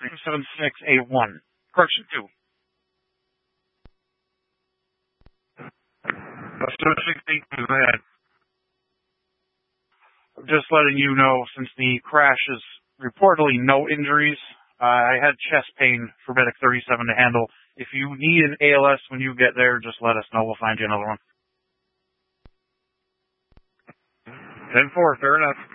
27681. Correction 2. 268 is ahead. I'm just letting you know, since the crash is reportedly no injuries, I had chest pain for Medic 37 to handle. If you need an ALS when you get there, just let us know. We'll find you another one. 10-4, fair enough.